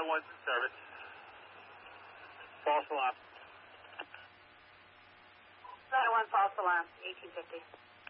1's in service. False alarm. 901 false alarm, 1850.